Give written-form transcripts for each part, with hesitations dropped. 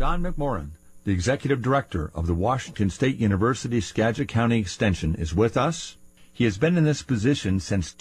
Don McMorran, the Executive Director of the Washington State University Skagit County Extension, is with us. He has been in this position since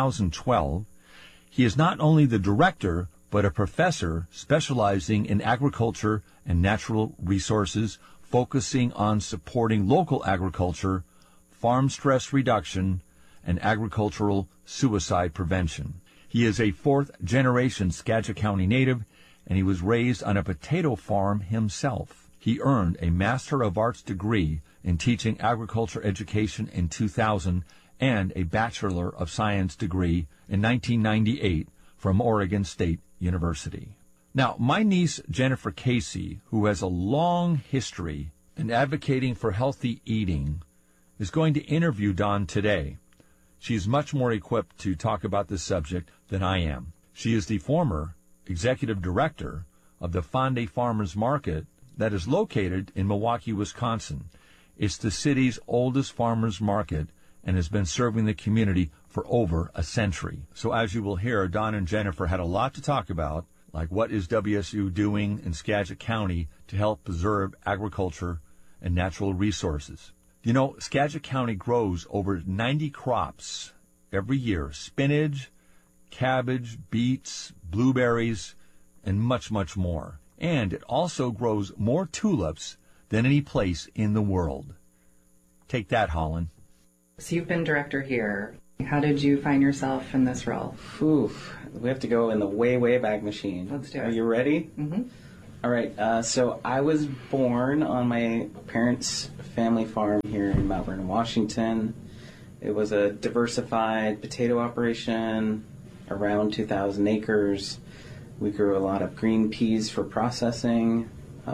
2012. He is not only the director, but a professor specializing in agriculture and natural resources, focusing on supporting local agriculture, farm stress reduction, and agricultural suicide prevention. He is a fourth-generation Skagit County native, and he was raised on a potato farm himself. He earned a Master of Arts degree in teaching agriculture education in 2000 and a Bachelor of Science degree in 1998 from Oregon State University. Now, my niece Jennifer Casey, who has a long history in advocating for healthy eating, is going to interview Don today. She is much more equipped to talk about this subject than I am. She is the former executive director of the Fonde Farmers Market that is located in Milwaukee, Wisconsin. It's the city's oldest farmers market and has been serving the community for over a century. So as you will hear, Don and Jennifer had a lot to talk about, like what is WSU doing in Skagit County to help preserve agriculture and natural resources. You know, Skagit County grows over 90 crops every year: spinach, cabbage, beets, blueberries, and much, much more. And it also grows more tulips than any place in the world. Take that, Holland. So you've been director here. How did you find yourself in this role? Oof, we have to go in the way, way back machine. Let's do it. Are you ready? Mm-hmm. All right, so I was born on my parents' family farm here in Mount Vernon, Washington. It was a diversified potato operation, around 2,000 acres. We grew a lot of green peas for processing,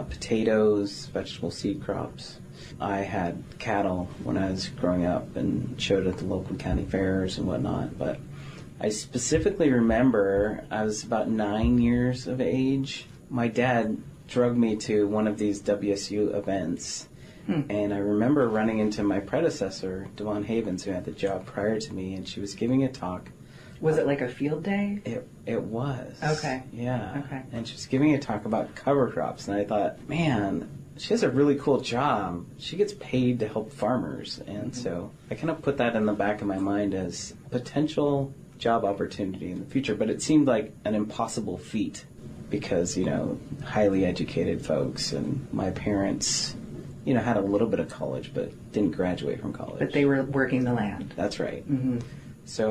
potatoes, vegetable seed crops. I had cattle when I was growing up and showed at the local county fairs and whatnot, but I specifically remember I was about 9 years of age. My dad drug me to one of these WSU events, and I remember running into my predecessor, Devon Havens, who had the job prior to me, and she was giving a talk. Was it like a field day? It was. Okay. Yeah. Okay. And she was giving a talk about cover crops, and I thought, man, she has a really cool job. She gets paid to help farmers, and so I kind of put that in the back of my mind as potential job opportunity in the future, but it seemed like an impossible feat because, you know, highly educated folks, and my parents, you know, had a little bit of college but didn't graduate from college. But they were working the land. That's right. Mm-hmm. So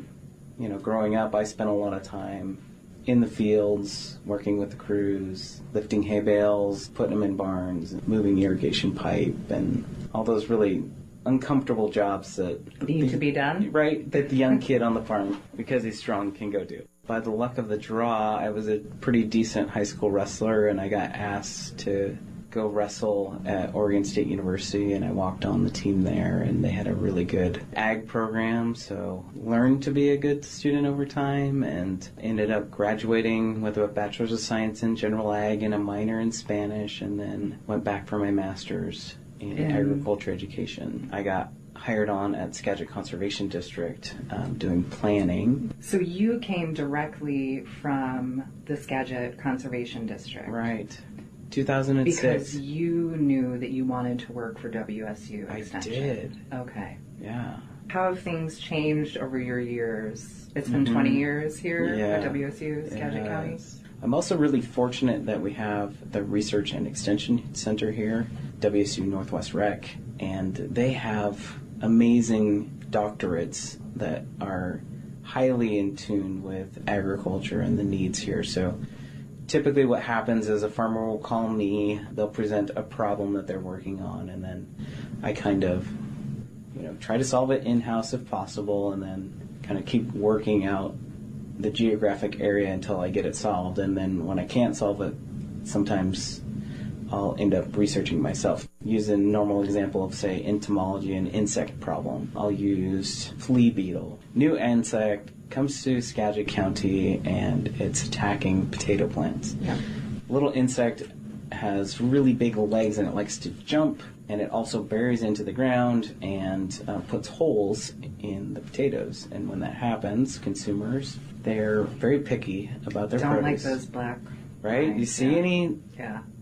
you know, growing up, I spent a lot of time in the fields, working with the crews, lifting hay bales, putting them in barns, moving irrigation pipe, and all those really uncomfortable jobs that need to be done. Right, that the young kid on the farm, because he's strong, can go do. By the luck of the draw, I was a pretty decent high school wrestler, and I got asked to go wrestle at Oregon State University, and I walked on the team there, and they had a really good ag program, so learned to be a good student over time, and ended up graduating with a Bachelor's of Science in General Ag and a minor in Spanish, and then went back for my master's in agriculture education. I got hired on at Skagit Conservation District doing planning. So you came directly from the Skagit Conservation District. Right. 2006. Because you knew that you wanted to work for WSU Extension. I did. Okay. Yeah. How have things changed over your years? It's been 20 years here at WSU Skagit County. I'm also really fortunate that we have the Research and Extension Center here, WSU Northwest Rec, and they have amazing doctorates that are highly in tune with agriculture and the needs here. So typically what happens is a farmer will call me, they'll present a problem that they're working on, and then I kind of, you know, try to solve it in-house if possible, and then kind of keep working out the geographic area until I get it solved. And then when I can't solve it, sometimes I'll end up researching myself. Use a normal example of, say, entomology, an insect problem. I'll use flea beetle. New insect comes to Skagit County and it's attacking potato plants. Yeah. Little insect has really big legs and it likes to jump, and it also buries into the ground and puts holes in the potatoes. And when that happens, consumers, they're very picky about their Don't produce. like those black right? lines, You see any? Yeah.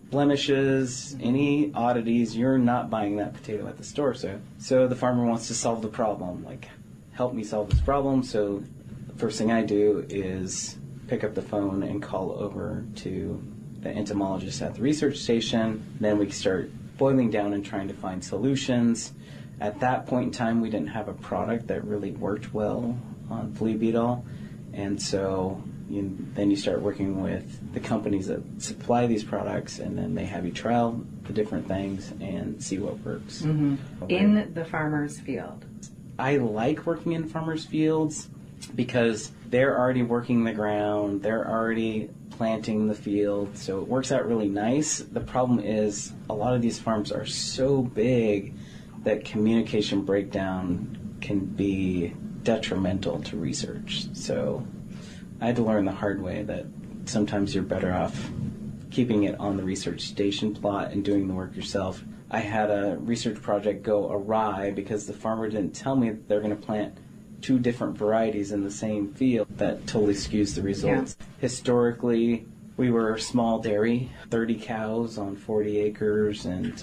blemishes, any oddities, you're not buying that potato at the store. So the farmer wants to solve the problem, like, help me solve this problem. So the first thing I do is pick up the phone and call over to the entomologist at the research station. Then we start boiling down and trying to find solutions. At that point in time, we didn't have a product that really worked well on flea beetle, and so then you start working with the companies that supply these products, and then they have you trial the different things and see what works. Mm-hmm. In the farmer's field. I like working in farmers' fields because they're already working the ground, they're already planting the field, so it works out really nice. The problem is a lot of these farms are so big that communication breakdown can be detrimental to research. So I had to learn the hard way that sometimes you're better off keeping it on the research station plot and doing the work yourself. I had a research project go awry because the farmer didn't tell me that they're going to plant 2 different varieties in the same field. That totally skews the results. Yeah. Historically, we were small dairy, 30 cows on 40 acres, and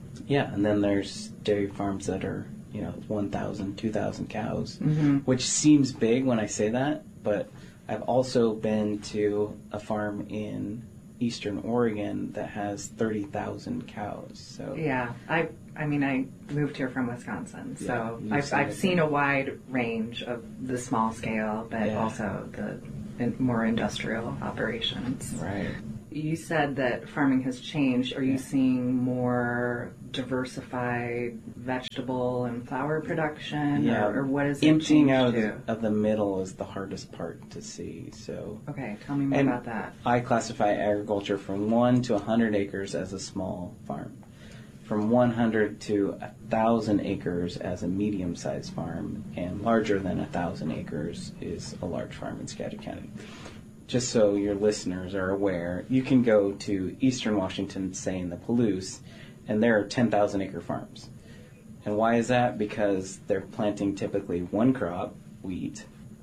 and then there's dairy farms that are 1,000, 2,000 cows, which seems big when I say that, but I've also been to a farm in eastern Oregon that has 30,000 cows. So yeah, I moved here from Wisconsin, so I've seen a wide range of the small scale, but also the more industrial operations. Right. You said that farming has changed. Are you seeing more diversified vegetable and flower production? Yeah. Or what is it emptying out to? of the middle is the hardest part to see. So okay, tell me more about that. I classify agriculture from 1 to 100 acres as a small farm, from 100 to 1,000 acres as a medium-sized farm, and larger than 1,000 acres is a large farm in Skagit County. Just so your listeners are aware, you can go to eastern Washington, say in the Palouse, and there are 10,000 acre farms. And why is that? Because they're planting typically one crop, wheat,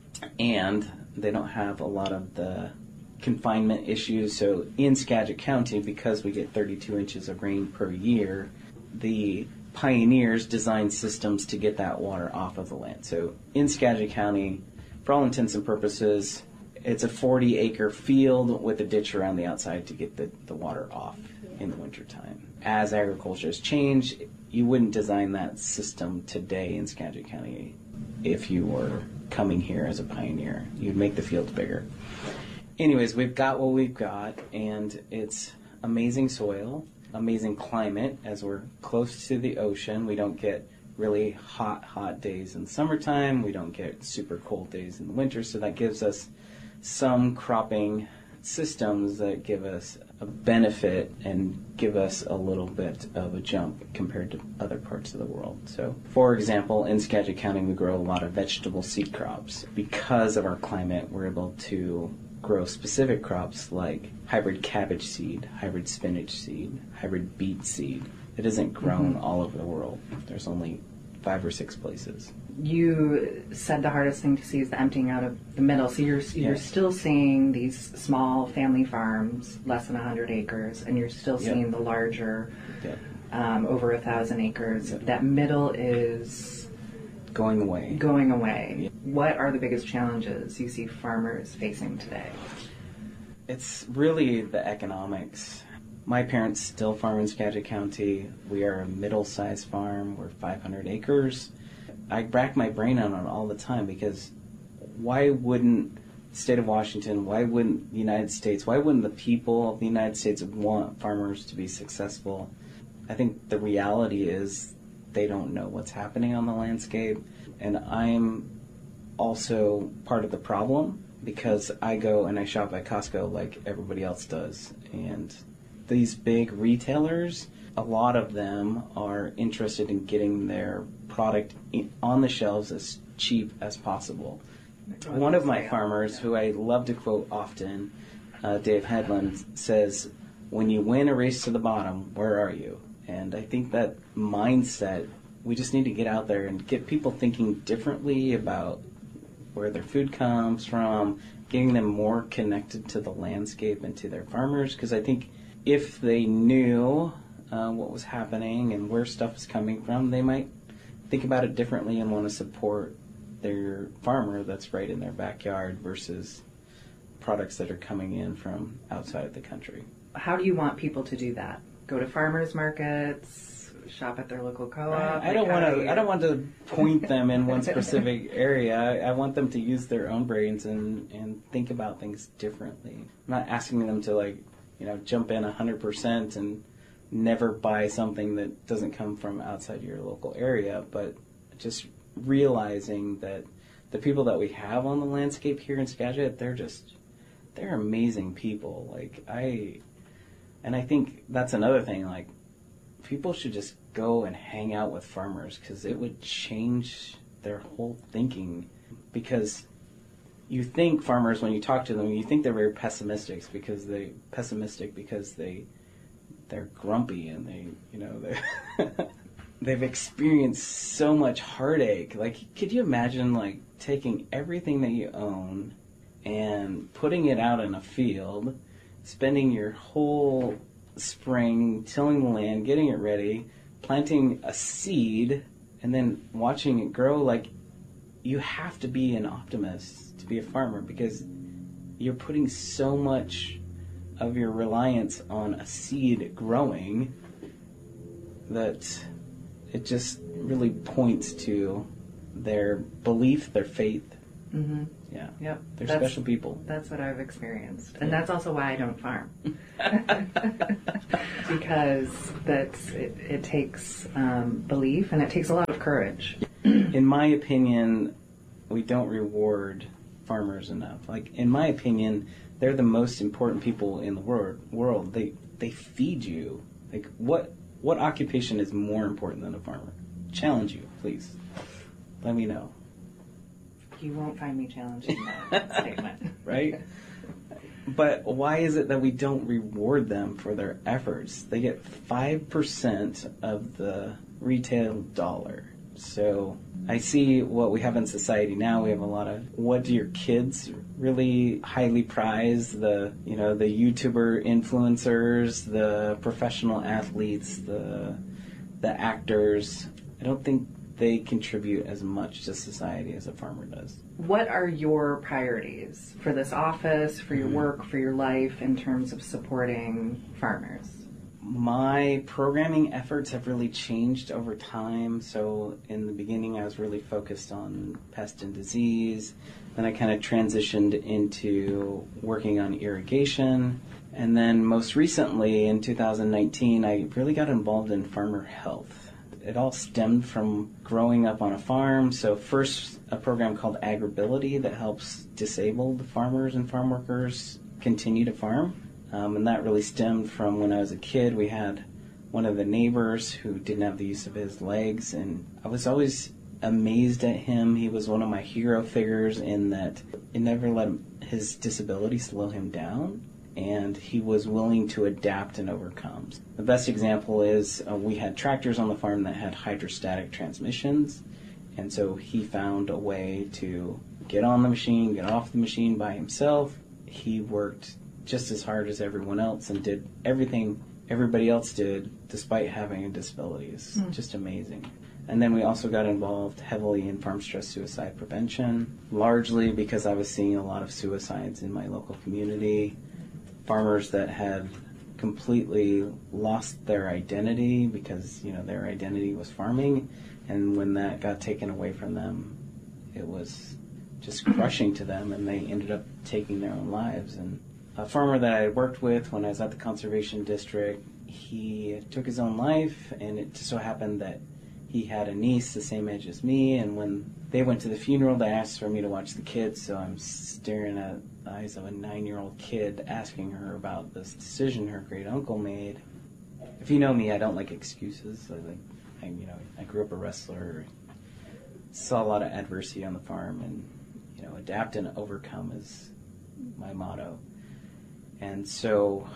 and they don't have a lot of the confinement issues. So in Skagit County, because we get 32 inches of rain per year, the pioneers designed systems to get that water off of the land. So in Skagit County, for all intents and purposes, it's a 40-acre field with a ditch around the outside to get the water off in the wintertime. As agriculture has changed, you wouldn't design that system today in Skagit County if you were coming here as a pioneer. You'd make the fields bigger. Anyways, we've got what we've got, and it's amazing soil, amazing climate, as we're close to the ocean. We don't get really hot days in the summertime. We don't get super cold days in the winter, so that gives us some cropping systems that give us a benefit and give us a little bit of a jump compared to other parts of the world. So, for example, in Skagit County, we grow a lot of vegetable seed crops. Because of our climate, we're able to grow specific crops like hybrid cabbage seed, hybrid spinach seed, hybrid beet seed. It isn't grown all over the world. There's only 5 or 6 places. You said the hardest thing to see is the emptying out of the middle. So you're still seeing these small family farms, less than 100 acres, and you're still seeing the larger, over 1,000 acres. That middle is going away. What are the biggest challenges you see farmers facing today? It's really the economics. My parents still farm in Skagit County. We are a middle-sized farm. We're 500 acres. I rack my brain on it all the time because why wouldn't the state of Washington, why wouldn't the United States, why wouldn't the people of the United States want farmers to be successful? I think the reality is they don't know what's happening on the landscape, and I'm also part of the problem because I go and I shop at Costco like everybody else does, and these big retailers, a lot of them are interested in getting their product on the shelves as cheap as possible. One of my farmers, who I love to quote often, Dave Hedlund, says, "When you win a race to the bottom, where are you?" And I think that mindset, we just need to get out there and get people thinking differently about where their food comes from, getting them more connected to the landscape and to their farmers, because I think if they knew what was happening and where stuff was coming from, they might think about it differently and want to support their farmer that's right in their backyard versus products that are coming in from outside of the country. How do you want people to do that? Go to farmers markets, shop at their local co-op? I don't want to point them in one specific area. I want them to use their own brains and think about things differently. I'm not asking them to jump in 100% and never buy something that doesn't come from outside your local area, but just realizing that the people that we have on the landscape here in Skagit, they're amazing people. And I think that's another thing, people should just go and hang out with farmers because it would change their whole thinking. Because you think farmers, when you talk to them, you think they're very pessimistic because they're grumpy and they've experienced so much heartache. Could you imagine taking everything that you own and putting it out in a field, spending your whole spring tilling the land, getting it ready, planting a seed, and then watching it grow? You have to be an optimist to be a farmer because you're putting so much of your reliance on a seed growing that it just really points to their belief, their faith. Mm-hmm. Yeah. Yep. They're special people. That's what I've experienced. And that's also why I don't farm. Because it takes belief and it takes a lot of courage. In my opinion, we don't reward farmers enough. In my opinion, they're the most important people in the world. They feed you. What occupation is more important than a farmer? Challenge you, please. Let me know. You won't find me challenging that statement. Right? But why is it that we don't reward them for their efforts? They get 5% of the retail dollar. So I see what we have in society now. We have a lot of, what do your kids really highly prize? The YouTuber influencers, the professional athletes, the actors. I don't think they contribute as much to society as a farmer does. What are your priorities for this office, for your work, for your life in terms of supporting farmers? My programming efforts have really changed over time. So in the beginning, I was really focused on pest and disease. Then I kind of transitioned into working on irrigation. And then most recently, in 2019, I really got involved in farmer health. It all stemmed from growing up on a farm. So first, a program called Agribility that helps disabled farmers and farm workers continue to farm. And that really stemmed from when I was a kid. We had one of the neighbors who didn't have the use of his legs, and I was always amazed at him. He was one of my hero figures in that it never let his disability slow him down, and he was willing to adapt and overcome. The best example is we had tractors on the farm that had hydrostatic transmissions, and so he found a way to get on the machine, get off the machine by himself. He worked just as hard as everyone else and did everything everybody else did despite having a disability. It's just amazing. And then we also got involved heavily in farm stress suicide prevention, largely because I was seeing a lot of suicides in my local community. Farmers that had completely lost their identity because, their identity was farming, and when that got taken away from them, it was just crushing to them, and they ended up taking their own lives. And a farmer that I had worked with when I was at the Conservation District, he took his own life, and it just so happened that he had a niece the same age as me, and when they went to the funeral, they asked for me to watch the kids, so I'm staring at the eyes of a 9-year-old kid asking her about this decision her great-uncle made. If you know me, I don't like excuses. I grew up a wrestler, saw a lot of adversity on the farm, and, adapt and overcome is my motto. And so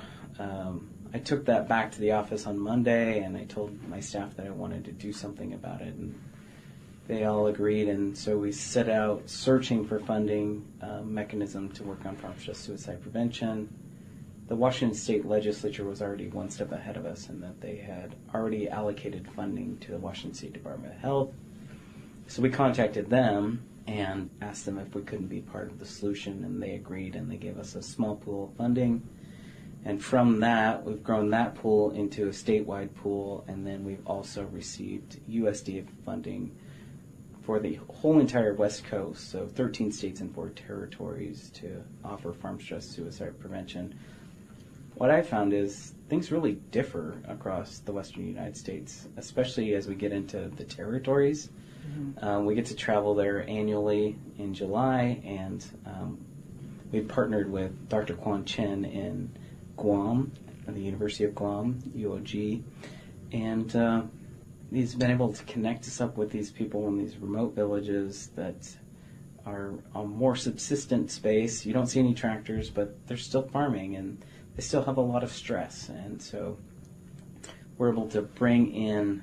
I took that back to the office on Monday, and I told my staff that I wanted to do something about it, and they all agreed. And so we set out searching for funding mechanism to work on farm stress suicide prevention. the Washington State Legislature was already one step ahead of us in that they had already allocated funding to the Washington State Department of Health. So we contacted them and asked them if we couldn't be part of the solution, and they agreed, and they gave us a small pool of funding. And from that, we've grown that pool into a statewide pool, and then we've also received USDA funding for the whole entire West Coast, so 13 states and 4 territories, to offer farm stress suicide prevention. What I found is things really differ across the western United States, especially as we get into the territories. Mm-hmm. We get to travel there annually in July, and we've partnered with Dr. Quan Chen in Guam, at the University of Guam, UOG, and he's been able to connect us up with these people in these remote villages that are on more subsistent space. You don't see any tractors, but they're still farming, and they still have a lot of stress. And so we're able to bring in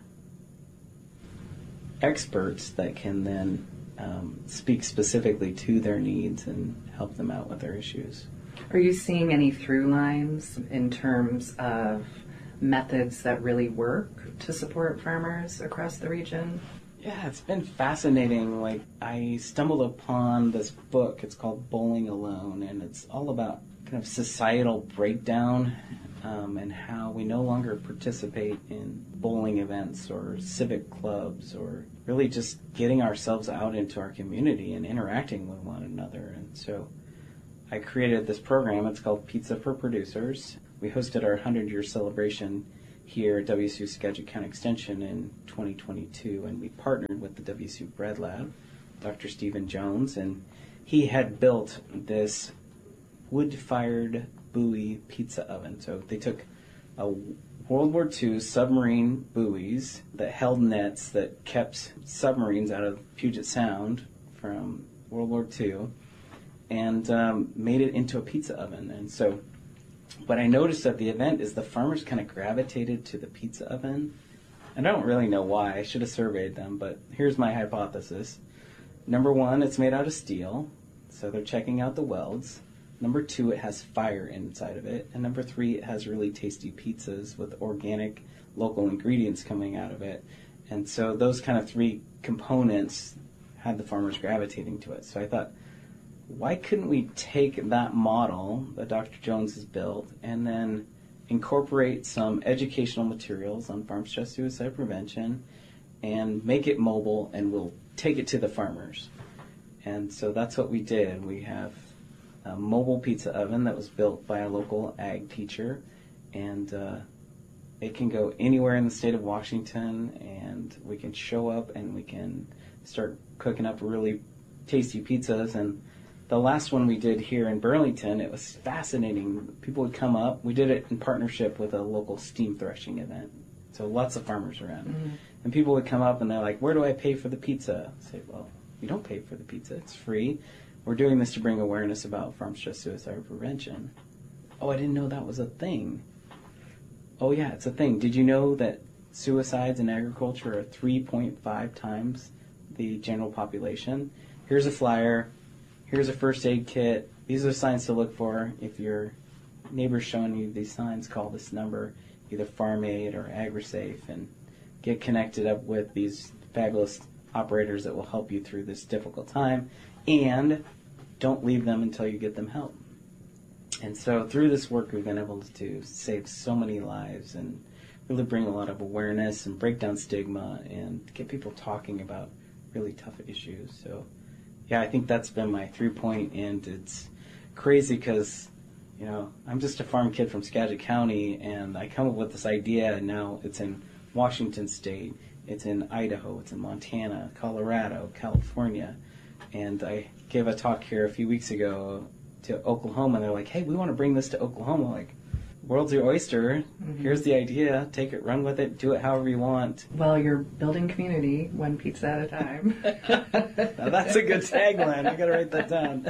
experts that can then speak specifically to their needs and help them out with their issues. Are you seeing any through lines in terms of methods that really work to support farmers across the region? Yeah, it's been fascinating. Like, I stumbled upon this book. It's called Bowling Alone, and it's all about kind of societal breakdown and how we no longer participate in bowling events or civic clubs, or really just getting ourselves out into our community and interacting with one another. And so I created this program. It's called Pizza for Producers. We hosted our 100-year celebration here at WSU Skagit County Extension in 2022, and we partnered with the WSU Bread Lab, Dr. Stephen Jones, and he had built this wood-fired buoy pizza oven. So they took a World War II submarine buoys that held nets that kept submarines out of Puget Sound from World War II, and made it into a pizza oven. And so what I noticed at the event is the farmers kind of gravitated to the pizza oven. And I don't really know why. I should have surveyed them, but here's my hypothesis. Number one, it's made out of steel, so they're checking out the welds. Number two, it has fire inside of it. And number three, it has really tasty pizzas with organic, local ingredients coming out of it. And so those kind of three components had the farmers gravitating to it. So I thought, why couldn't we take that model that Dr. Jones has built and then incorporate some educational materials on farm stress suicide prevention and make it mobile, and we'll take it to the farmers. And so that's what we did. We have a mobile pizza oven that was built by a local ag teacher, and it can go anywhere in the state of Washington, and we can show up and we can start cooking up really tasty pizzas. And the last one we did here in Burlington, it was fascinating. People would come up. We did it in partnership with a local steam threshing event. So lots of farmers around. Mm-hmm. And people would come up and they're like, where do I pay for the pizza? I say, well, you don't pay for the pizza. It's free. We're doing this to bring awareness about farm stress suicide prevention. Oh, I didn't know that was a thing. Oh, yeah, it's a thing. Did you know that suicides in agriculture are 3.5 times the general population? Here's a flyer. Here's a first aid kit. These are the signs to look for. If your neighbor's showing you these signs, call this number, either Farm Aid or AgriSafe, and get connected up with these fabulous operators that will help you through this difficult time. And don't leave them until you get them help. And so through this work, we've been able to save so many lives and really bring a lot of awareness and break down stigma and get people talking about really tough issues. So yeah, I think that's been my 3-point, and it's crazy because, you know, I'm just a farm kid from Skagit County, and I come up with this idea, and now it's in Washington State, it's in Idaho, it's in Montana, Colorado, California, and I gave a talk here a few weeks ago to Oklahoma, and they're like, hey, we want to bring this to Oklahoma. Like, world's your oyster. Mm-hmm. Here's the idea. Take it, run with it, do it however you want. Well, you're building community one pizza at a time. Now that's a good tagline. I got to write that down.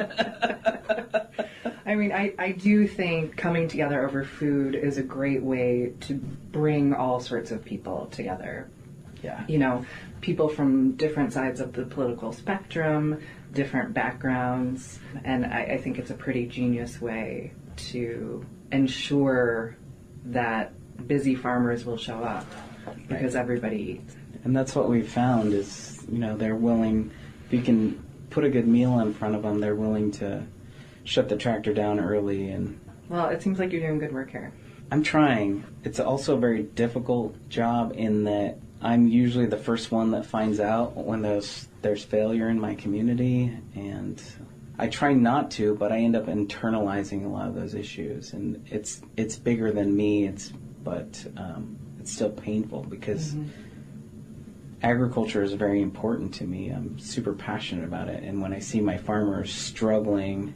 I mean, I do think coming together over food is a great way to bring all sorts of people together. Yeah. You know, people from different sides of the political spectrum, different backgrounds, and I think it's a pretty genius way to ensure that busy farmers will show up because everybody eats. And that's what we've found is, they're willing, if you can put a good meal in front of them, they're willing to shut the tractor down early. And well, it seems like you're doing good work here. I'm trying. It's also a very difficult job in that I'm usually the first one that finds out when there's failure in my community, and I try not to, but I end up internalizing a lot of those issues, and it's bigger than me. But it's still painful because agriculture is very important to me. I'm super passionate about it, and when I see my farmers struggling,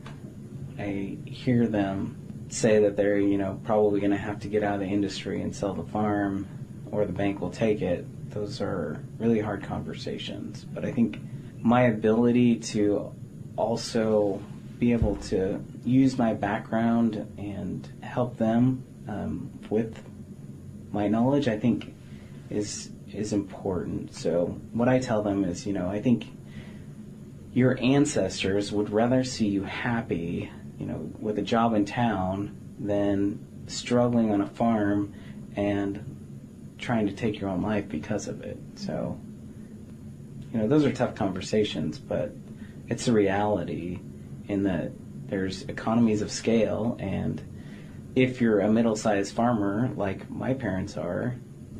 I hear them say that they're probably going to have to get out of the industry and sell the farm, or the bank will take it. Those are really hard conversations. But I think my ability to also be able to use my background and help them with my knowledge, I think is important. So what I tell them is, I think your ancestors would rather see you happy, with a job in town than struggling on a farm and trying to take your own life because of it. So, those are tough conversations, but it's a reality in that there's economies of scale, and if you're a middle-sized farmer like my parents are,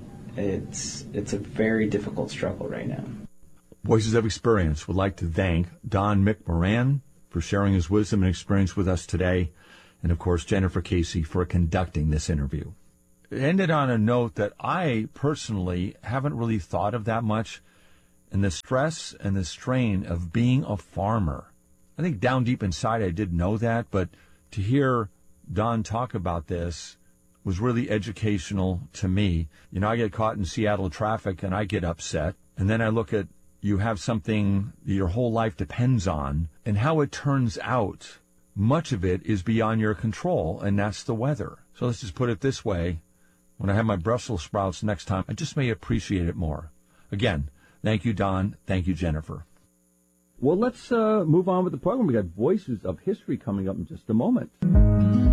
it's a very difficult struggle right now. Voices of Experience would like to thank Don McMoran for sharing his wisdom and experience with us today, and of course Jennifer Casey for conducting this interview. It ended on a note that I personally haven't really thought of that much, and the stress and the strain of being a farmer. I think down deep inside I did know that, but to hear Don talk about this was really educational to me. I get caught in Seattle traffic and I get upset, and then I look at you have something your whole life depends on, and how it turns out, much of it is beyond your control, and that's the weather. So let's just put it this way. When I have my Brussels sprouts next time, I just may appreciate it more. Again, thank you, Don. Thank you, Jennifer. Well, let's move on with the program. We got Voices of History coming up in just a moment.